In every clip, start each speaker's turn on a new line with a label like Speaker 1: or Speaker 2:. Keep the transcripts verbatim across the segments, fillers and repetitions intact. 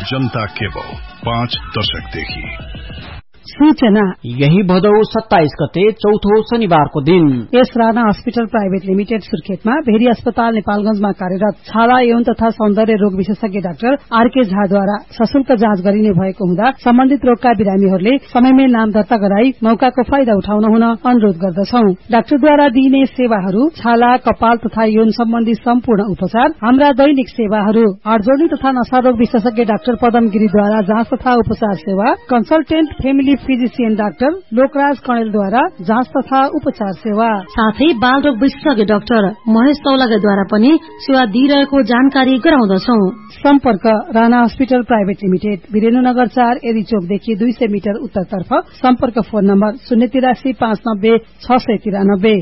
Speaker 1: जनता cable पाँच दशकदेखि
Speaker 2: सूचना
Speaker 3: यही भदौ सत्ताइस गते चौथो शनिबारको दिन
Speaker 2: यस Rana hospital private limited सुर्खेतमा very अस्पताल नेपालगंजमा कार्यरत छाला यौन तथा सौन्दर्य रोग विशेषज्ञ डाक्टर आरके झाद्वारा सशुल्क जाँच गरिने भएको हुँदा सम्बन्धित रोगका बिरामीहरूले समयमै नाम दर्ता गराई मौकाको फाइदा उठाउन हुन अनुरोध गर्दछौं। डाक्टरद्वारा दिइने सेवाहरू छाला कपाल तथा यौन सम्बन्धी सम्पूर्ण उपचार, हाम्रा दैनिक सेवाहरू, हाडजोडी तथा नशारोग विशेषज्ञ डाक्टर पदम गिरीद्वारा जाँच तथा उपचार सेवा, consultant family physician doctor Lokraj कणेलद्वारा जाँच तथा उपचार सेवा,
Speaker 4: साथै बालरोग विशेषज्ञ डाक्टर महेश तौलागाद्वारा पनि सेवा दिइरहेको जानकारी गराउँदछौ।
Speaker 2: सम्पर्क Rana hospital private limited, Birendranagar चार एरी चोकदेखि दुई सय मिटर उत्तरतर्फ। सम्पर्क फोन नम्बर शून्य तिरासी पाँच नब्बे छ सय तिरानब्बे।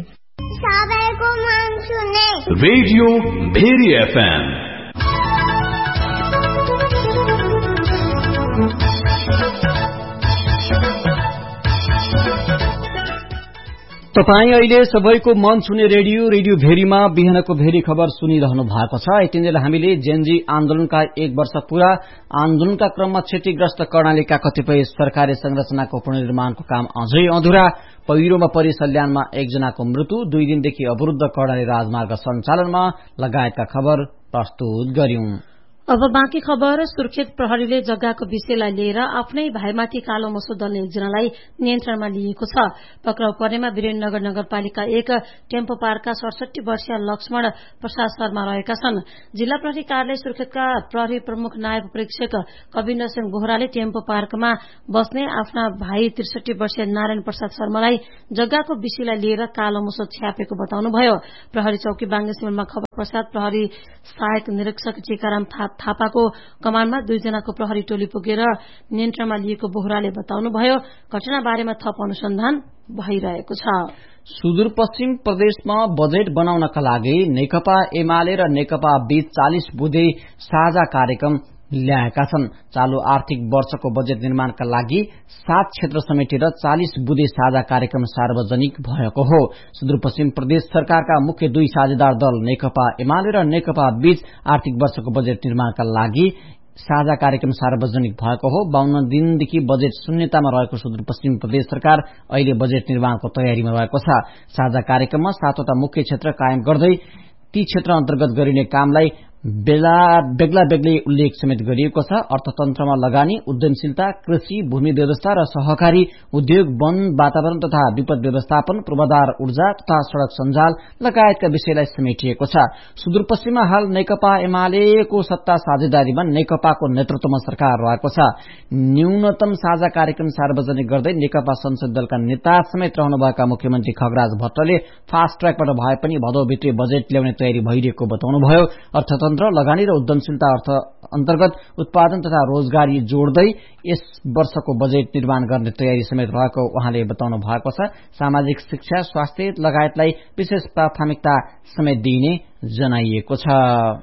Speaker 1: रेडियो भेरी एफएम
Speaker 3: तपाई अहिले सबैको मन छुने रेडियो रेडियो भेरीमा बिहानको भेरी खबर सुनिरहनु भएको छ। यतिन्जेल हामीले जेनजी आन्दोलनका एक वर्ष पूरा आन्दोलनका क्रममा क्षतिग्रस्त कर्णालीका कतिपय सरकारी संरचनाको पुनर्निर्माणको काम अझै अधुरा, पहिरोमा परि सल्यानमा एकजनाको मृत्यु, दुई दिनदेखि अवरुद्ध कर्णाली राजमार्ग सञ्चालनमा लगायतका खबर प्रस्तुत गर्यौं।
Speaker 4: अब बाँकी खबर। सुर्खेत प्रहरीले जग्गाको विषयलाई लिएर आफ्नै भाइमाथि कालो मोसो दल्ने एकजनालाई नियन्त्रणमा लिएको छ। पक्राउ पर्नेमा वीरेन्द्रनगर नगरपालिका एक टेम्पो पार्कका सडसठी वर्षीय लक्ष्मण प्रसाद शर्मा रहेका छन्। जिल्ला प्रहरी कार्यालय सुर्खेतका प्रहरी प्रमुख नायब परीक्षक कविन्द्र सिंह बोहराले टेम्पो पार्कमा बस्ने आफ्ना भाइ त्रिसठी वर्षीय नारायण प्रसाद शर्मालाई जग्गाको विषयलाई लिएर कालो मोसो छ्यापेको बताउनुभयो। प्रहरी चौकी बाङ्गेसिमलमा खबर पश्चात प्रहरी सहायक निरीक्षक टीकाराम थापाको कमानमा दुईजनाको प्रहरी टोली पुगेर नियन्त्रणमा लिएको बोहराले बताउनुभयो। घटना बारेमा थप अनुसन्धान भइरहेको छ।
Speaker 3: सुदूरपश्चिम प्रदेशमा बजेट बनाउनका लागि नेकपा एमाले र नेकपा बीच चालिस बुँदे साझा कार्यक्रम ल्याएका छन्। चालू आर्थिक वर्षको बजेट निर्माणका लागि सात क्षेत्र समेटेर चालिस बुँदे साझा कार्यक्रम सार्वजनिक भएको हो। सुदूरपश्चिम प्रदेश सरकारका मुख्य दुई साझेदार दल नेकपा एमाले र नेकपा बीच आर्थिक वर्षको बजेट निर्माणका लागि साझा कार्यक्रम सार्वजनिक भएको हो। बाहन्न दिनदेखि बजेट शून्यतामा रहेको सुदूरपश्चिम प्रदेश सरकार अहिले बजेट निर्माणको तयारीमा रहेको छ। साझा कार्यक्रममा सातवटा मुख्य क्षेत्र कायम गर्दै ती क्षेत्र अन्तर्गत गरिने कामलाई बेला बेग्ला बेग्लै उल्लेख समेत गरिएको छ। अर्थतन्त्रमा लगानी, उद्यमशीलता, कृषि, भूमि व्यवस्था र सहकारी उद्योग, वन, वातावरण तथा विपद व्यवस्थापन, पूर्वाधार ऊर्जा तथा सड़क सञ्जाल लगायतका विषयलाई समेटिएको छ। सुदूरपश्चिममा हाल नेकपा एमालेको सत्ता साझेदारीमा नेकपाको नेतृत्वमा सरकार रहेको छ। न्यूनतम साझा कार्यक्रम सार्वजनिक गर्दै नेकपा संसद दलका नेता समेत रहनुभएका मुख्यमन्त्री खगराज भट्टले फास्ट ट्र्याकबाट भए पनि भदौभित्रै बजेट ल्याउने तयारी भइरहेको बताउनुभयो। अर्थतन्त्र लगानी र उद्यमशीलता अर्थ अन्तर्गत उत्पादन तथा रोजगारी जोड्दै यस वर्षको बजेट निर्माण गर्ने तयारी समेत रहेको उहाँले बताउनु भएको छ। सामाजिक शिक्षा, स्वास्थ्य लगायतलाई विशेष प्राथमिकता समेत दिइने जनाइएको छ।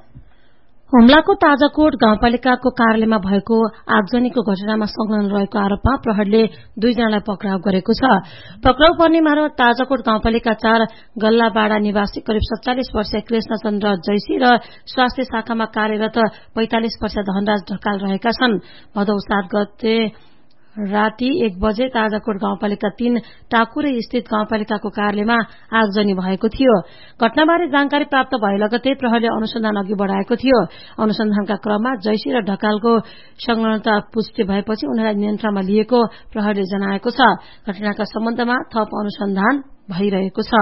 Speaker 4: हुम्लाको ताजाकोट गाउँपालिकाको कार्यालयमा भएको आगजनीको घटनामा संलग्न रहेको आरोपमा प्रहरीले दुईजनालाई पक्राउ गरेको छ। पक्राउ पर्नेमा ताजाकोट गाउँपालिका चार गल्लाबाड़ा निवासी करिब सत्तालिस वर्षीय कृष्णचन्द्र जैसी र स्वास्थ्य शाखामा कार्यरत पैंतालिस वर्षीय धनराज ढकाल रहेका छन्। भदौ सात गते राति एक बजे ताजाकोट गाउँपालिका तीन टाकुरे स्थित गाउँपालिकाको कार्यालयमा आगजनी भएको थियो। घटनाबारे जानकारी प्राप्त भए लगतै प्रहरीले अनुसन्धान अघि बढ़ाएको थियो। अनुसन्धानका क्रममा जैसी र ढकालको संलग्नता पुष्टि भएपछि उनीहरूलाई नियन्त्रणमा लिएको प्रहरीले जनाएको छ। घटनाका सम्बन्धमा थप अनुसन्धान भइरहेको छ।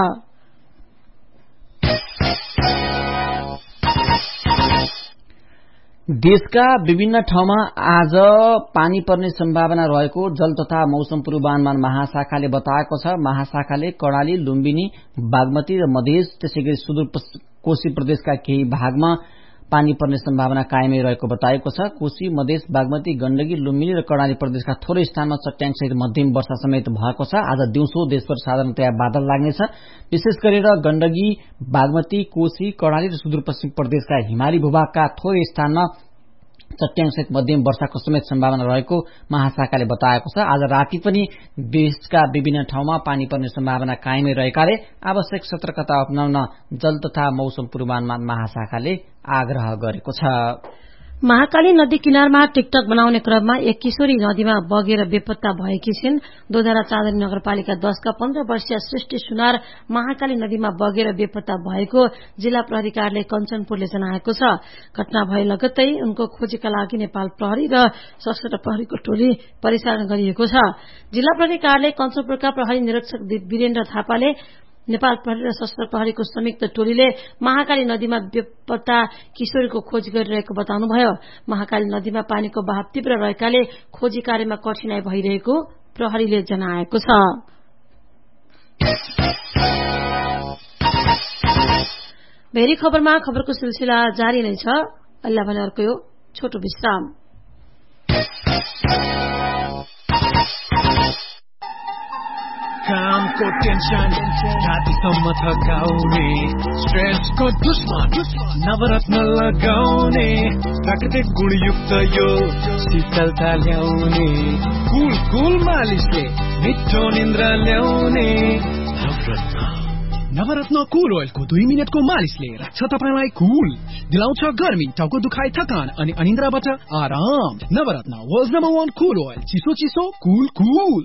Speaker 3: देशका विभिन्न ठाउँमा आज पानी पर्ने सम्भावना रहेको जल तथा मौसम पूर्वानुमान महाशाखाले बताएको छ। महाशाखाले कर्णाली, लुम्बिनी, बागमती र मधेस त्यसैगरी सुदूर कोशी प्रदेशका केही भागमा पानी पर्ने सम्भावना कायमै रहेको बताएको छ। कोशी, मधेस, बागमती, गण्डकी, लुम्बिनी र कर्णाली प्रदेशका थोरै स्थानमा चट्याङसहित मध्यम वर्षा समेत भएको छ। आज दिउँसो देशभर साधारणतया बादल लाग्नेछ। विशेष गरेर गण्डकी, बागमती, कोशी, कर्णाली र सुदूरपश्चिम प्रदेशका हिमाली भूभागका थोरै स्थानमा चट्याङसहित मध्यम वर्षाको समेत सम्भावना रहेको महाशाखाले बताएको छ। आज राति पनि देशका विभिन्न ठाउँमा पानी पर्ने सम्भावना कायमै रहेकाले आवश्यक सतर्कता अपनाउन जल तथा मौसम पूर्वानुमान महाशाखाले आग्रह गरेको छ।
Speaker 4: महाकाली नदी किनारमा टिकटक बनाउने क्रममा एक किशोरी नदीमा बगेर बेपत्ता भएकी छिन्। दोधरा चाँदनी नगरपालिका दशका पन्ध्र वर्षीय सृष्टि सुनार महाकाली नदीमा बगेर बेपत्ता भएको जिल्ला प्रहरी कार्यालय कञ्चनपुरले जनाएको छ। घटना भए लगत्तै उनको खोजीका लागि नेपाल प्रहरी र सशस्त्र प्रहरीको टोली परिचालन गरिएको छ। जिल्ला प्रहरी कार्यालय कञ्चनपुरका प्रहरी निरीक्षक वीरेन्द्र थापाले नेपाल प्रहरी र सशस्त्र प्रहरीको संयुक्त टोलीले महाकाली नदीमा बेपत्ता किशोरीको खोज गरिरहेको बताउनुभयो। महाकाली नदीमा पानीको बहाव तीव्र रहेकाले खोजी कार्यमा कठिनाई भइरहेको प्रहरीले जनाएको छ। भेरी खबरमा खबरको सिलसिला जारी नै छ। अल्लाह भने अर्को यो छोटो विश्राम।
Speaker 5: कामको टेन्सन रातिसम्म थकाउने स्ट्रेसको दुश्मन नवरत्न लगाउने प्राकृतिक गुणयुक्त यो शीतलता ल्याउने कुल कुल मालिसले मिठो निन्द्रा ल्याउने नवरत्न नवरत्न कुल ओइलको दुई मिनटको मालिसले राख्छ तपाईलाई कुल, दिलाउँछ गर्मी, टाउको दुखाइ, थकान अनि अनिन्द्राबाट आराम। नवरत्न वर्ल्ड नम्बर वान कुल ओइल, चिसो चिसो कुल कुल।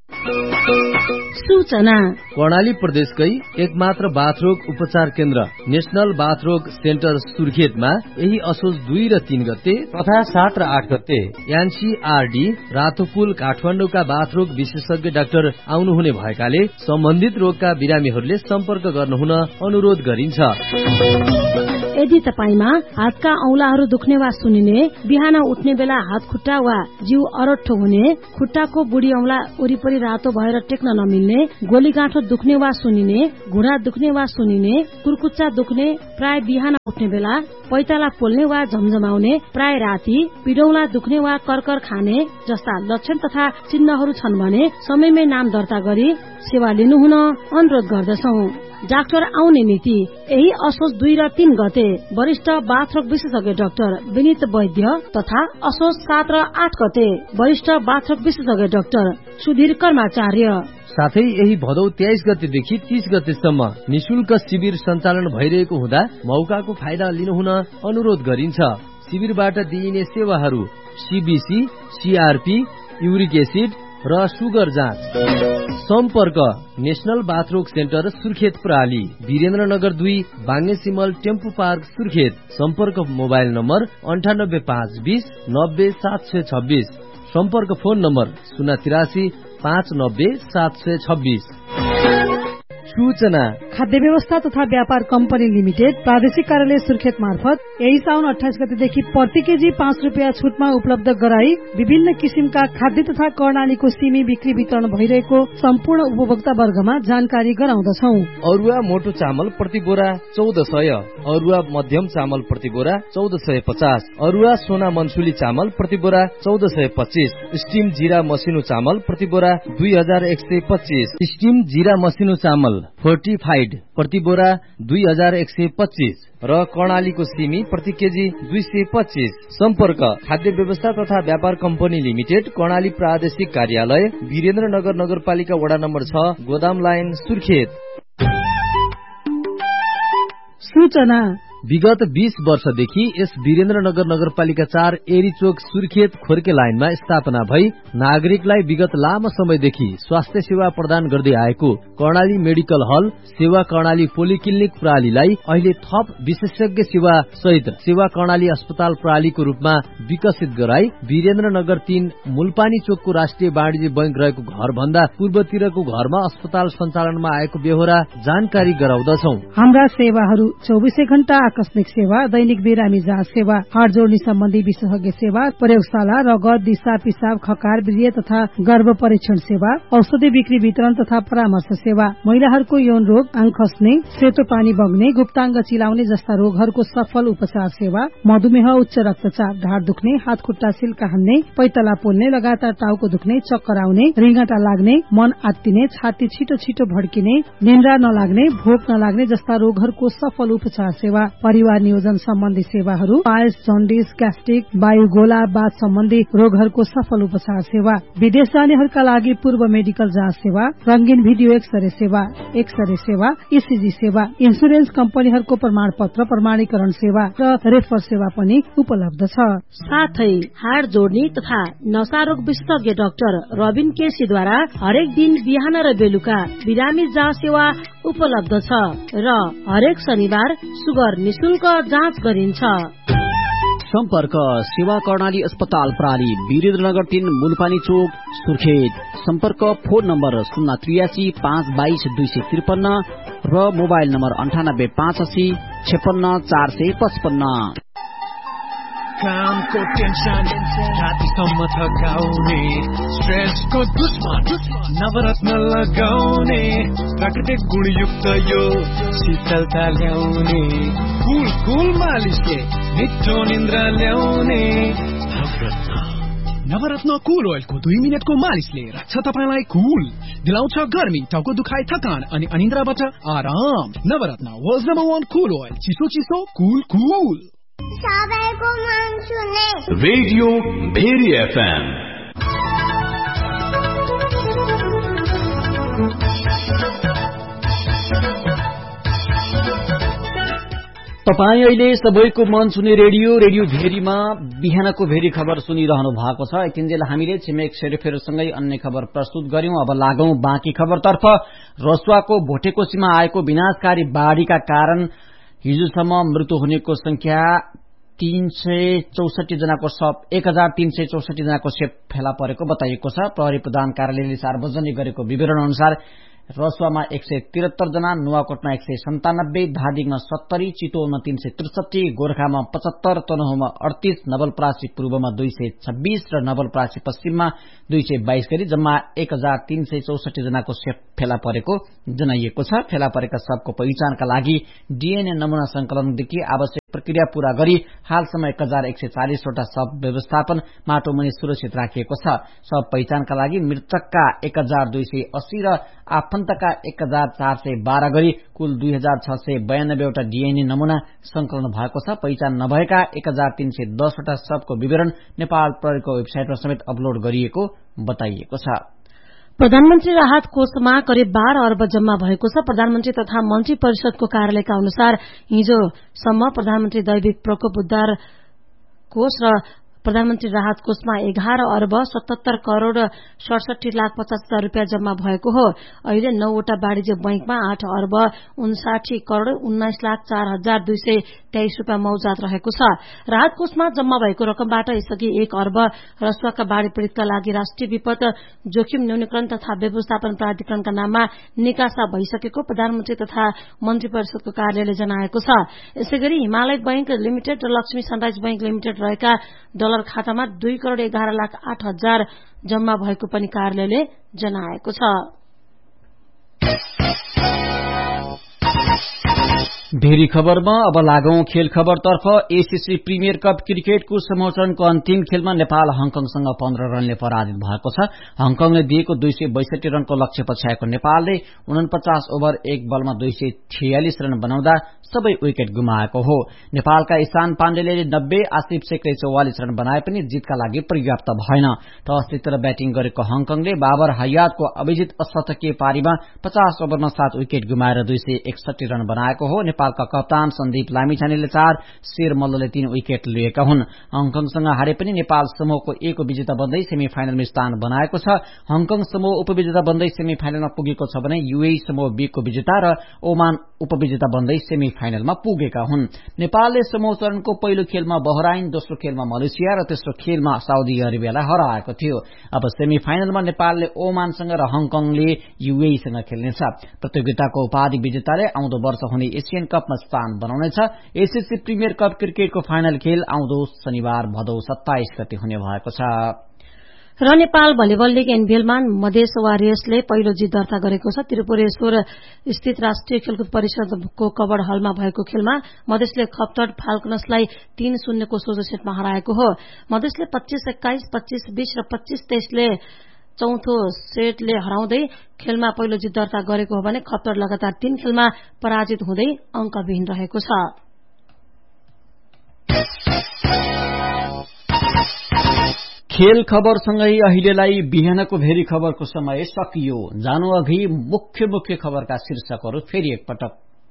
Speaker 4: सूचना
Speaker 6: कर्णाली प्रदेशकै एकमात्र बाथरोग उपचार केन्द्र नेशनल बाथरोग सेन्टर सुर्खेतमा यही असोज दुई र तीन गते तथा सात र आठ गते एनसीआरडी रातोपुल काठमाडौँका बाथरोग विशेषज्ञ डाक्टर आउनुहुने भएकाले सम्बन्धित रोगका बिरामीहरूले सम्पर्क गर्नुहुन अनुरोध गरिन्छ।
Speaker 4: यदि तपाईमा हातका औंलाहरू दुख्ने वा सुनिने, बिहान उठ्ने बेला हात खुट्टा वा जिउ अरट्ठो हुने, खुट्टाको बुढी औंला वरिपरि रातो भएर टेक्न नमिल्ने, गोलीगाँठो दुख्ने वा सुनिने, घुँडा दुख्ने वा सुनिने, कुर्कुच्चा दुख्ने, प्राय बिहान उठ्ने बेला, पैताला पोल्ने वा झमझमाउने, प्राय राति, पिडौला दुख्ने वा करकर खाने जस्ता लक्षण तथा चिन्हहरू छन् भने समयमै नाम दर्ता गरी सेवा लिनुहुन अनुरोध गर्दछौ। डाक्टर आउने मिति यही असोज दुई र तीन गते वरिष्ठ बाथरोग विशेषज्ञ डाक्टर विनित वैद्य तथा असोज सात र आठ गते वरिष्ठ बाथरोग विशेषज्ञ डाक्टर सुधीर कर्माचार्य।
Speaker 6: साथै यही भदौ तेइस गतेदेखि तीस गतेसम्म निशुल्क शिविर सञ्चालन भइरहेको हुँदा मौकाको फाइदा लिनुहुन अनुरोध गरिन्छ। शिविरबाट दिइने सेवाहरू सीबीसी, सीआरपी, युरिक एसिड र सुगर जाँच। सम्पर्क नेशनल बाथरोग सेन्टर सुर्खेत प्रणाली, वीरेन्द्रनगर दुई, बाङ्गे सिमल टेम्पू पार्क सुर्खेत। सम्पर्क मोबाइल नम्बर अन्ठानब्बे पाँच बीस नब्बे सात सय छब्बीस। सम्पर्क फोन नम्बर शून्य तिरासी पाँच नब्बे सात सय छब्बीस। सूचना
Speaker 2: खाद्य व्यवस्था तथा व्यापार कम्पनी लिमिटेड प्रादेशिक कार्यालय सुर्खेत मार्फत यही साउन अठाइस गतेदेखि प्रति केजी पाँच रुपियाँ छुटमा उपलब्ध गराई विभिन्न किसिमका खाद्य तथा कर्णालीको सिमी बिक्री वितरण भइरहेको सम्पूर्ण उपभोक्ता वर्गमा जानकारी गराउँदछौ।
Speaker 6: अरुवा मोटो चामल प्रति बोरा चौध सय, अरुवा मध्यम चामल प्रति बोरा चौध सय पचास, अरुवा सोना मनसुली चामल प्रति बोरा चौध सय पच्चीस, स्टिम जीरा मसिनो चामल प्रति बोरा दुई हजार एक सय पच्चीस, स्टिम जीरा मसिनो चामल फोर्टिफाइड प्रति बोरा दुई हजार एक सय पच्चीस र कर्णालीको सिमी प्रति केजी दुई सय पच्चीस। सम्पर्क खाद्य व्यवस्था तथा व्यापार कम्पनी लिमिटेड, कर्णाली प्रादेशिक कार्यालय, वीरेन्द्रनगर नगरपालिका वडा नम्बर छ, गोदाम लाइन सुर्खेत।
Speaker 2: सूचना
Speaker 6: विगत बीस वर्षदेखि यस वीरेन्द्रनगर नगरपालिका चार एरीचोक सुर्खेत खोर्के लाइनमा स्थापना भई नागरिकलाई विगत लामो समयदेखि स्वास्थ्य सेवा प्रदान गर्दै आएको कर्णाली मेडिकल हल सेवा कर्णाली पोलिक्लिनिक प्रणालीलाई अहिले थप विशेषज्ञ सेवा सहित सेवा कर्णाली अस्पताल प्रणालीको रूपमा विकसित गराई वीरेन्द्रनगर तीन मूलपानी चोकको राष्ट्रिय वाणिज्य बैंक रहेको घर भन्दा पूर्वतिरको घरमा अस्पताल सञ्चालनमा आएको बेहोरा जानकारी गराउँदछौ।
Speaker 2: हाम्रा सेवाहरू चौबिसै घण्टा आकस्मिक सेवा, दैनिक बिरामी जाँच सेवा, हाड जोड्ने सम्बन्धी विशेषज्ञ सेवा, प्रयोगशाला, रगत, दिशा पिसाब, खकार, वीर्य तथा गर्भ परीक्षण सेवा, औषधि बिक्री वितरण तथा परामर्श सेवा, महिलाहरूको यौन रोग, आङ खस्ने, सेतो पानी बग्ने, गुप्ताङ्ग चिलाउने जस्ता रोगहरूको सफल उपचार सेवा, मधुमेह, उच्च रक्तचाप, ढाड दुख्ने, हात खुट्टा सिल्का हान्ने, पैतला पोल्ने, लगातार टाउको दुख्ने, चक्कर आउने, रिङ्गटा लाग्ने, मन आत्तिने, छाती छिटो छिटो भड्किने, निन्द्रा नलाग्ने, भोक नलाग्ने जस्ता रोगहरूको सफल उपचार सेवा, परिवार नियोजन सम्बन्धी सेवाहरू, पाइल्स, जन्डिस, ग्यास्ट्रिक, वायुगोला, बाथ सम्बन्धी रोगहरूको सफल उपचार सेवा, विदेश जानेहरूका लागि पूर्व मेडिकल जाँच सेवा, रंगीन भिडियो एक्सरे सेवा, एक्सरे सेवा, ईसीजी सेवा, इन्सुरेन्स कम्पनीहरूको प्रमाण पत्र प्रमाणीकरण सेवा र रेफर सेवा पनि उपलब्ध छ।
Speaker 4: साथै हाड जोड्ने तथा नशारोग विशेषज्ञ डाक्टर रबिन केसीद्वारा हरेक दिन बिहान र बेलुका बिरामी जाँच सेवा उपलब्ध छ र हरेक शनिबार सुगर निशुल्क जाँच गरिन्छ।
Speaker 3: सम्पर्क सेवा कर्णाली अस्पताल प्राली, वीरेन्द्रनगर तीन, मुलपानी चोक, सुर्खेत। सम्पर्क फोन नम्बर शून्य त्रियासी पाँच बाइस दुई सय त्रिपन्न र मोबाइल नम्बर अन्ठानब्बे पाँच असी छेपन्न चार सय पचपन्न।
Speaker 5: कामको टेन्सन रातिसम्म थकाउने, स्ट्रेसको दुश्मन नवरत्न लगाउने, प्राकृतिक गुणयुक्त यो शीतलता ल्याउने, कुल कुल मालिसले मिठो निन्द्रा ल्याउने। नवरत्न नवरत्न कुल ओइलको दुई मिनटको मालिसले राख्छ तपाईलाई कुल, दिलाउँछ गर्मी, टाउको दुखाइ, थकान अनि अनिन्द्राबाट आराम। नवरत्न वर्ल्ड नम्बर वान कुल ओइल, चिसो चिसो कुल कुल।
Speaker 7: सबैको मन सुने
Speaker 1: रेडियो भेरी एफएम।
Speaker 3: तपाई अहिले सबैको मन सुने रेडियो रेडियो भेरीमा बिहानको भेरी खबर सुनिरहनु भएको छ। यतिन्जेल हामीले छिमेक सेरोफेरोसँगै अन्य खबर प्रस्तुत गर्यौं। अब लागौं बाँकी खबरतर्फ। रसुवाको भोटेकोसीमा आएको विनाशकारी बाढ़ीका कारण हिजोसम्म मृत्यु हुनेको संख्या तीन सय चौसठी जनाको शव एक हजार तीन सय चौसठी जनाको शव फेला परेको बताइएको छ। प्रहरी प्रधान कार्यालयले सार्वजनिक गरेको विवरण अनुसार रसुवामा एक सय त्रिहत्तर जना, नुवाकोटमा एक सय सन्तानब्बे, धादिङमा सत्तरी, चितवनमा तीन सय त्रिसठी, गोर्खामा पचहत्तर, तनहुमा अडतीस, नवलपरासी पूर्वमा दुई सय छब्बीस र नवलपरासी पश्चिममा दुई सय बाइस गरी जम्मा एक हजार तीन सय चौसठी जनाको शव फेला परेको जनाइएको छ। फेला परेका शवको पहिचानका लागि डीएनए नमूना संकलनदेखि आवश्यक प्रक्रिया पूरा गरी हालसम्म एक हजार एक सय चालिसवटा शव व्यवस्थापन माटोमुनि सुरक्षित राखिएको छ। शव पहिचानका लागि मृतकका एक हजार दुई सय अस्सी र आफन्तका एक हजार चार सय बाह्र गरी कुल दुई हजार छ सय बयानब्बेवटा डीएनए नमूना संकलन भएको छ। पहिचान नभएका एक हजार तीन सय दसवटा शवको विवरण नेपाल प्रहरीको वेबसाइटमा समेत अपलोड गरिएको बताइएको छ।
Speaker 4: प्रधानमन्त्री राहत कोषमा करिब बाह्र अर्ब जम्मा भएको छ। प्रधानमन्त्री तथा मन्त्री परिषदको कार्यालयका अनुसार हिजोसम्म प्रधानमन्त्री दैविक प्रकोप उद्धार कोष र प्रधानमन्त्री राहत कोषमा एघार अर्ब सतहत्तर करोड़ सडसठी लाख पचास हजार रूपियाँ जम्मा भएको हो। अहिले नौवटा वाणिज्य बैंकमा आठ अर्ब उन्साठी करोड़ उन्नाइस लाख चार हजार दुई सय तेइस रूपियाँ मौजात रहेको छ। राहत कोषमा जम्मा भएको रकमबाट यसअघि एक अर्ब रसुवाका बाढ़ी पीड़ितका लागि राष्ट्रिय विपद जोखिम न्यूनीकरण तथा व्यवस्थापन प्राधिकरणका नाममा निकासा भइसकेको प्रधानमन्त्री तथा मन्त्री परिषदको कार्यालयले जनाएको छ। यसैगरी हिमालय बैंक लिमिटेड र लक्ष्मी सनराइज बैंक लिमिटेड रहेका डलर खातामा दुई करोड़ एघार लाख आठ हजार जम्मा भएको पनि कार्यालयले जनाएको छ।
Speaker 3: भेरी खबरमा अब लागौं खेल खबरतर्फ। एसीसी प्रिमियर कप क्रिकेटको समूह चरणको अन्तिम खेलमा नेपाल हङकङसँग पन्ध्र रनले पराजित भएको छ। हङकङले दिएको दुई सय बैसठी रनको लक्ष्य पछ्याएको नेपालले उनपचास ओभर एक बलमा दुई सय छयालिस रन बनाउँदा सबै विकेट गुमाएको हो। नेपालका ईशान पाण्डेले नब्बे, आसिफ शेखले चौवालिस रन बनाए पनि जितका लागि पर्याप्त भएन। टस जितेर ब्याटिङ गरेको हङकङले बाबर हयातको अभिजित अशतकीय पारीमा पचास ओभरमा सात विकेट गुमाएर दुई सय एकसठी रन बनाएको हो। नेपालका कप्तान सन्दीप लामिछानेले चार, शेर मल्लले तीन विकेट लिएका हुन्। हङकङसँग हारे पनि नेपाल समूहको एक विजेता बन्दै सेमी फाइनलमा स्थान बनाएको छ। हङकङ समूह उपविजेता बन्दै सेमी फाइनलमा पुगेको छ भने यूएई समूह बी को विजेता र ओमान उपविजेता बन्दै सेमी फाइनलमा पुगेका हुन्। नेपालले समूह चरणको पहिलो खेलमा बहराइन, दोस्रो खेलमा मलेसिया र तेस्रो खेलमा साउदी अरेबियालाई हराएको थियो। अब सेमी फाइनलमा नेपालले ओमानसँग र हङकङले यूएईसँग खेल्नेछ। प्रतियोगिताको उपाधि विजेताले आउँदो वर्ष हुने एशियन कपमा स्थान बनाउनेछ। एसीसी प्रिमियर कप क्रिकेटको फाइनल खेल आउँदो शनिबार भदौ सत्ताइस गते हुने भएको छ।
Speaker 4: र नेपाल भलिबल लीग एनबीएलमा मधेस वारियर्सले पहिलो जित दर्ता गरेको छ। त्रिपुरेश्वर स्थित राष्ट्रिय खेलकुद परिषदको कबड हलमा भएको खेलमा मधेसले खप्तड फाल्कनसलाई तीन शून्यको सोझो सेटमा हराएको हो। मधेसले पच्चीस एक्काइस, पच्चीस बीस र पच्चीस तेइसले चौथो सेटले हराउँदै खेलमा पहिलो जित दर्ता गरेको हो भने खप्तड लगातार तीन खेलमा पराजित हुँदै अंकविहीन रहेको छ।
Speaker 3: खेल खबरसँगै अहिलेलाई बिहानको भेरी खबरको समय सकियो। जानु अघि मुख्य मुख्य खबरका शीर्षकहरू फेरि एकपटक।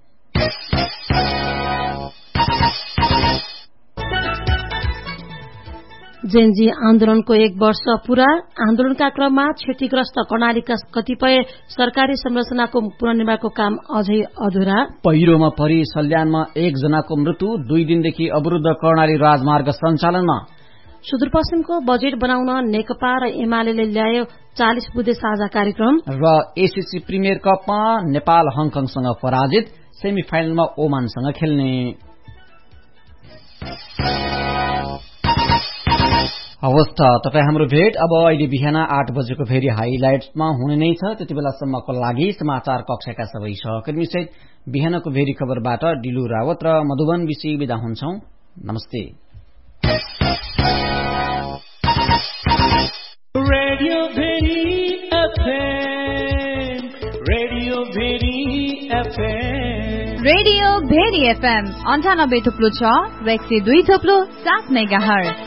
Speaker 4: जेनजी आन्दोलनको एक वर्ष पूरा। आन्दोलनका क्रममा क्षतिग्रस्त कर्णालीका कतिपय सरकारी संरचनाको पुनर्निर्माणको काम अझै अधुरा।
Speaker 3: पहिरोमा परि सल्यानमा एकजनाको मृत्यु। दुई दिनदेखि अवरुद्ध कर्णाली राजमार्ग सञ्चालनमा।
Speaker 4: सुदूरपश्चिमको बजेट बनाउन नेकपा र एमाले ल्यायो चालिस बुधे साझा कार्यक्रम।
Speaker 3: र एसीसी प्रिमियर कपमा नेपाल हङकङसँग पराजित, सेमी फाइनलमा ओमानसँग खेल्ने। हवस् त, तपाईँ हाम्रो भेट अब अहिले बिहान आठ बजेको फेरि हाइलाइट्समा हुने नै छ। त्यति बेलासम्मको लागि समाचार कक्षाका सबै सहकर्मीसहित बिहानको भेरी खबरबाट डिलु रावत र मधुबन विषी विदा हुन्छौं। नमस्ते।
Speaker 5: Radio very FM, radio very FM,
Speaker 8: radio very FM अन्ठानब्बे थुप्लो छ र एक सय दुई थुप्लो सात mega hertz.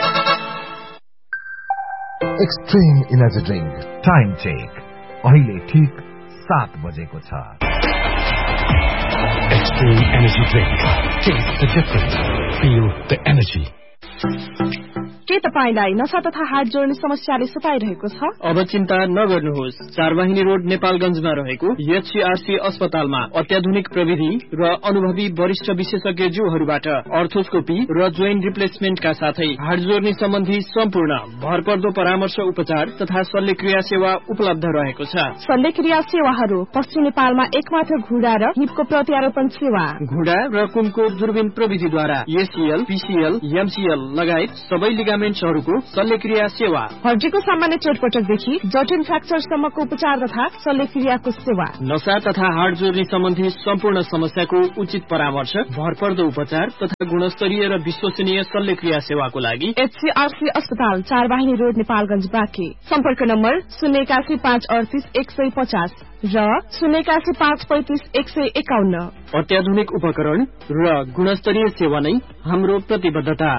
Speaker 9: Extreme energy drink time check अहिले ठीक सात बजेको छ।
Speaker 10: Extreme energy drink, test the difference, feel the energy.
Speaker 11: के तपाईलाई नशा तथा हार्ट जोड्ने समस्याले सताइरहेको छ?
Speaker 12: अब चिन्ता नगर्नुहोस्। चारवाहिनी रोड नेपालगञ्जमा रहेको एचसीआरसी अस्पतालमा अत्याधुनिक प्रविधि र अनुभवी वरिष्ठ विशेषज्ञज्यूहरूबाट अर्थोस्कोपी र जोइन्ट रिप्लेसमेन्टका साथै हार्ट जोड्ने सम्बन्धी सम्पूर्ण भरपर्दो परामर्श उपचार तथा शल्यक्रिया सेवा उपलब्ध रहेको छ।
Speaker 11: शल्यक्रिया सेवाहरू पश्चिम नेपालमा एकमात्र घुँडा र हिपको प्रत्यारोपण सेवा,
Speaker 12: घुँडा र कुमको दूरबीन प्रविधिद्वारा एसीएल, पीसीएल, एमसीएल लगायत सबै लिगामेन्ट्सहरूको शल्यक्रिया सेवा,
Speaker 11: हड्डीको सामान्य चोटपटकदेखि जटिल फ्र्याक्चरसम्मको उपचार तथा शल्यक्रियाको सेवा,
Speaker 12: नशा तथा हार्ट जोड्ने सम्बन्धी सम्पूर्ण समस्याको उचित परामर्श, भरपर्दो उपचार तथा गुणस्तरीय र विश्वसनीय शल्यक्रिया सेवाको लागि
Speaker 11: एचसीआरसी अस्पताल चारवाहिनी रोड नेपालगञ्ज बाँके। सम्पर्क नम्बर शून्य एकासी पाँच अडतिस एक सय पचास र शून्य एकासी पाँच पैंतिस एक सय एकाउन्न।
Speaker 12: अत्याधुनिक उपकरण र गुणस्तरीय सेवा नै हाम्रो प्रतिबद्धता।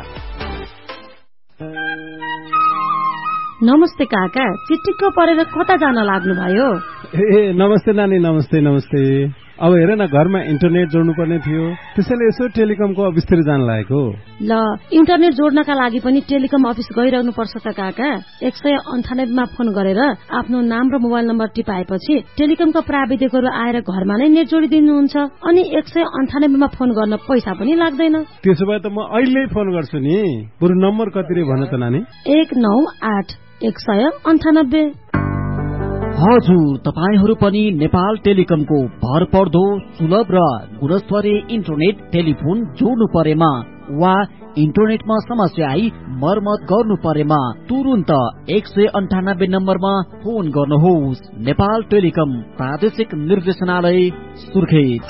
Speaker 4: नमस्ते काका, चिटिक्क परेर कता जान लाग्नु भयो?
Speaker 13: ए नमस्ते नानी, नमस्ते नमस्ते। अब हेर न, घरमा इन्टरनेट जोड्नु पर्ने थियो, त्यसैले यसो टेलिकमको अफिसतिर जान लागेको।
Speaker 4: ल, इन्टरनेट जोड्नका लागि पनि टेलिकम अफिस गइरहनु पर्छ त काका। एक सय अन्ठानब्बेमा फोन गरेर आफ्नो नाम र मोबाइल नम्बर टिपाएपछि टेलिकमका प्राविधिकहरू आएर घरमा नै नेट जोडिदिनुहुन्छ। अनि एक सय अन्ठानब्बेमा फोन गर्न पैसा पनि लाग्दैन।
Speaker 13: त्यसो भए त म अहिले फोन गर्छु नि। बरु नम्बर कति रे भन त नानी?
Speaker 4: एक नौ आठ एक सय अन्ठानब्बे।
Speaker 3: हजुर, तपाईहरू पनि नेपाल टेलिकमको भरपर्दो सुलभ र गुणस्तरीय इन्टरनेट टेलिफोन जोड्नु परेमा वा इन्टरनेटमा समस्या आई मर्मत गर्नु परेमा तुरुन्त एक सय अन्ठानब्बे नम्बरमा फोन गर्नुहोस्। नेपाल टेलिकम प्रादेशिक निर्देशनालय सुर्खेत।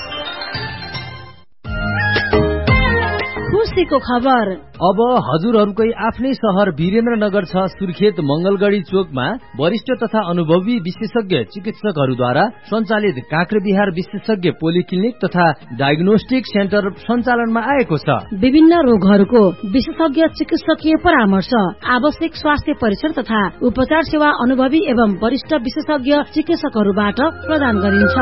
Speaker 4: खुसीको खबर
Speaker 6: अब हजुरहरूकै आफ्नै शहर वीरेन्द्रनगर छ सुर्खेत मंगलगढ़ी चोकमा वरिष्ठ तथा अनुभवी विशेषज्ञ चिकित्सकहरूद्वारा सञ्चालित काँक्रेबिहार विशेषज्ञ पोलिक्लिनिक तथा डायग्नोस्टिक सेन्टर सञ्चालनमा आएको छ।
Speaker 4: विभिन्न रोगहरूको विशेषज्ञ चिकित्सकीय परामर्श, आवश्यक स्वास्थ्य परीक्षण तथा उपचार सेवा अनुभवी एवं वरिष्ठ विशेषज्ञ चिकित्सकहरूबाट प्रदान गरिन्छ।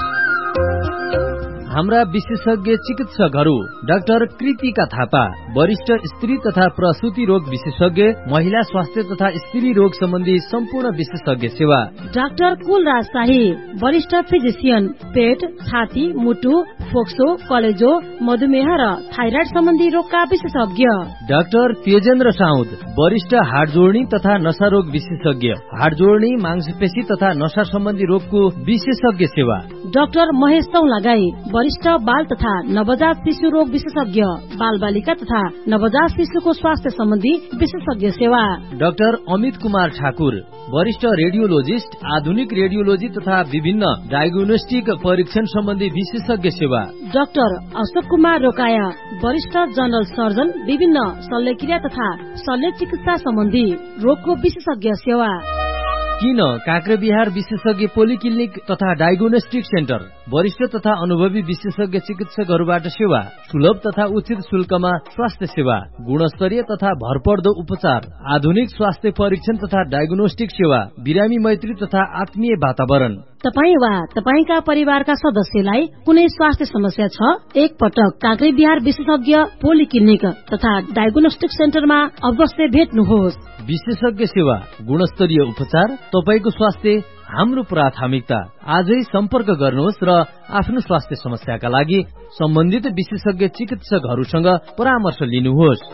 Speaker 6: हाम्रा विशेषज्ञ चिकित्सकहरू डाक्टर कृतिका थापा, वरिष्ठ स्त्री तथा प्रसूति रोग विशेषज्ञ, महिला स्वास्थ्य तथा स्त्री रोग सम्बन्धी सम्पूर्ण विशेषज्ञ सेवा।
Speaker 4: डाक्टर कुलराज शाही, वरिष्ठ फिजिसियन, पेट, छाती, मुटु, फोक्सो, कलेजो, मधुमेह र थाइराइड सम्बन्धी रोगका विशेषज्ञ।
Speaker 6: डाक्टर तेजेन्द्र साउद, वरिष्ठ हाड जोड्नी तथा नशा रोग विशेषज्ञ, हाड जोड्नी, मांसपेशी तथा नशा सम्बन्धी रोगको विशेषज्ञ सेवा।
Speaker 4: डाक्टर महेश चौलागाई, वरिष्ठ बाल तथा नवजात शिशु रोग विशेषज्ञ, बाल बालिका तथा नवजात शिशुको स्वास्थ्य सम्बन्धी विशेषज्ञ सेवा।
Speaker 6: डाक्टर अमित कुमार ठाकुर, वरिष्ठ रेडियोलोजिस्ट, आधुनिक रेडियोलोजी तथा विभिन्न डायग्नोस्टिक परीक्षण सम्बन्धी विशेषज्ञ सेवा।
Speaker 4: डाक्टर अशोक कुमार रोकाया, वरिष्ठ जनरल सर्जन, विभिन्न शल्यक्रिया तथा शल्य चिकित्सा सम्बन्धी रोगको विशेषज्ञ सेवा।
Speaker 6: किन काँक्रेबिहार विशेषज्ञ पोलिक्लिनिक तथा डायग्नोस्टिक सेन्टर वरिष्ठ तथा अनुभवी विशेषज्ञ चिकित्सकहरूबाट सेवा, सुलभ तथा उचित शुल्कमा स्वास्थ्य सेवा, गुणस्तरीय तथा भरपर्दो उपचार, आधुनिक स्वास्थ्य परीक्षण तथा डायग्नोस्टिक सेवा, बिरामी मैत्री तथा आत्मीय वातावरण।
Speaker 4: तपाई वा तपाईका परिवारका सदस्यलाई कुनै स्वास्थ्य समस्या छ, एक पटक काँक्रेबिहार विशेषज्ञ पोलिक्लिनिक तथा डायग्नोस्टिक सेन्टरमा अवश्य भेट्नुहोस्।
Speaker 6: विशेषज्ञ सेवा, गुणस्तरीय उपचार, तपाईको स्वास्थ्य हाम्रो प्राथमिकता। आजै सम्पर्क गर्नुहोस् र आफ्नो स्वास्थ्य समस्याका लागि सम्बन्धित विशेषज्ञ चिकित्सकहरूसँग परामर्श लिनुहोस्।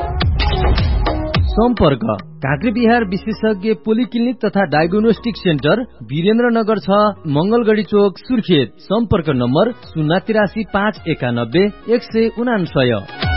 Speaker 6: सम्पर्क काँक्रेबिहार विशेषज्ञ पोलिक्लिनिक तथा डायग्नोस्टिक सेन्टर, वीरेन्द्रनगर छ, मंगलगढ़ी चोक, सुर्खेत। सम्पर्क नम्बर शून्य तिरासी पाँच एकानब्बे एक सय उनान्सय।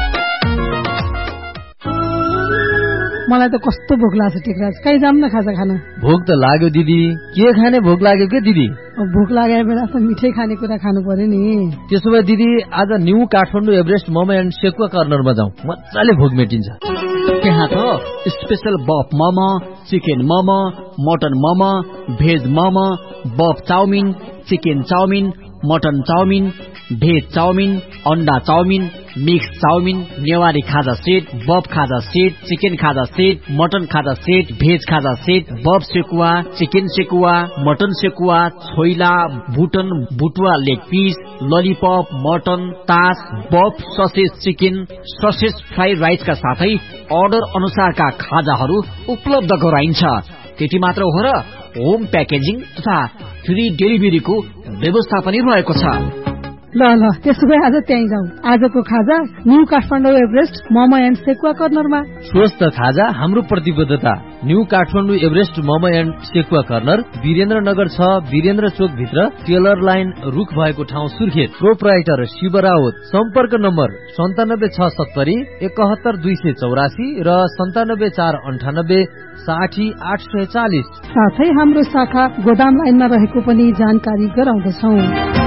Speaker 2: मलाई त कस्तो भोक लाग्छ टेकराज, कहीँ जाम न खाजा खान।
Speaker 6: भोक त लाग्यो दिदी, के खाने भोक लाग्यो के दिदी?
Speaker 2: भोक लागेर बेला त मिठै खाने कुरा खानु पर्यो नि।
Speaker 6: त्यसो भए दिदी आज new Kathmandu Everest momo and sekuwa कर्नरमा जाउँ, मजाले भोक मेटिन्छ।
Speaker 3: त्यहाँ त स्पेशल बफ momo, chicken momo, mutton momo, veg momo, बफ chowmein, chicken chowmein, mutton chowmein, veg chowmein, अंडा चाउमिन, मिक्स चाउमिन, नेवारी खाजा सेट, बफ खाजा सेट, चिकन खाजा सेट, मटन खाजा सेट, भेज खाजा सेट, बफ sekuwa, chicken sekuwa, mutton sekuwa, choila, बुटन बुटुवा leg piece, lollipop, mutton, तास, बफ ससेज चिकन, ससेज फ्राइड राइसका साथै order अनुसारका खाजाहरू उपलब्ध गराइन्छ। त्यति मात्र हो र होम प्याकेजिङ तथा फ्री डेलिभरीको व्यवस्था पनि रहेको छ।
Speaker 2: ल ल त्यसो भए आज त्यहीँ जाउँ। आजको खाजा new Kathmandu Everest momo and sekuwa कर्नरमा।
Speaker 6: स्वस्थ खाजा हाम्रो प्रतिबद्धता। New Kathmandu Everest momo and sekuwa corner, Birendranagar छ, वीरेन्द्र चोक भित्र, टेलर लाइन रुख भएको ठाउँ, सुर्खेत। प्रोपराइटर शिव राउत। सम्पर्क नम्बर सन्तानब्बे छ सत्तरी एकहत्तर दुई सय चौरासी र सन्तानब्बे चार अन्ठानब्बे साठी आठ सय चालिस।
Speaker 2: साथै हाम्रो शाखा गोदाम लाइनमा रहेको पनि जानकारी गराउँदछौ।